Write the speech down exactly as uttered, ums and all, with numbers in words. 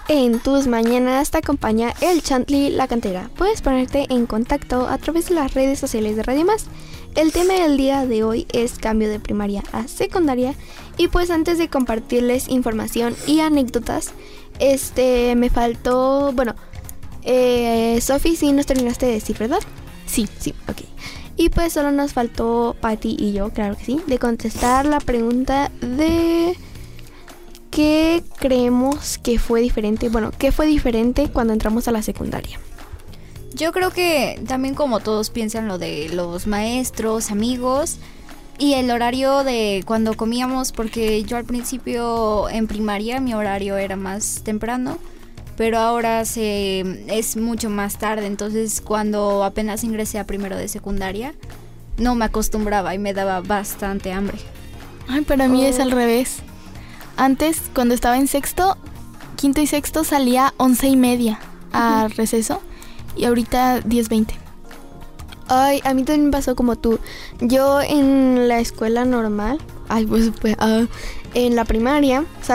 En tus mañanas te acompaña el Chantley La Cantera. Puedes ponerte en contacto a través de las redes sociales de Radio Más. El tema del día de hoy es cambio de primaria a secundaria. Y pues antes de compartirles información y anécdotas, este me faltó, bueno, eh, Sofi, sí nos terminaste de decir, ¿verdad? Sí. Sí, ok. Y pues solo nos faltó Patti y yo, claro que sí, de contestar la pregunta de ¿qué creemos que fue diferente? Bueno, ¿qué fue diferente cuando entramos a la secundaria? Yo creo que también como todos piensan lo de los maestros, amigos y el horario de cuando comíamos, porque yo al principio en primaria mi horario era más temprano, pero ahora se, es mucho más tarde, entonces cuando apenas ingresé a primero de secundaria no me acostumbraba y me daba bastante hambre. Ay, para mí Oh. es al revés. Antes, cuando estaba en sexto, quinto y sexto, salía once y media a uh-huh. receso y ahorita diez veinte. Ay, a mí también me pasó como tú. Yo en la escuela normal, ay, pues, pues uh, en la primaria,